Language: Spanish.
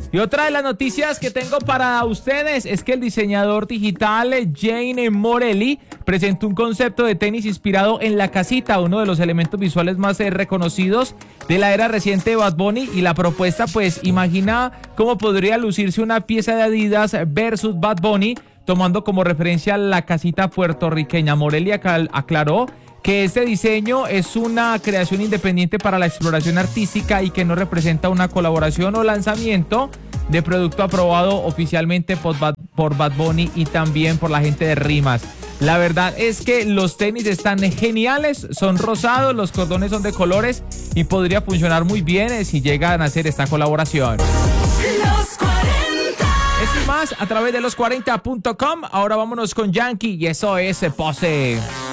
Y otra de las noticias que tengo para ustedes es que el diseñador digital Jane Morelli presentó un concepto de tenis inspirado en la casita, uno de los elementos visuales más reconocidos de la era reciente de Bad Bunny. Y la propuesta, pues, imagina cómo podría lucirse una pieza de Adidas versus Bad Bunny, tomando como referencia la casita puertorriqueña. Morelli aclaró que este diseño es una creación independiente para la exploración artística y que no representa una colaboración o lanzamiento de producto aprobado oficialmente por Bad Bunny y también por la gente de Rimas. La verdad es que los tenis están geniales, son rosados, los cordones son de colores y podría funcionar muy bien si llegan a hacer esta colaboración. Los 40. Esto y más a través de los40.com. Ahora vámonos con Yankee y eso es Pose.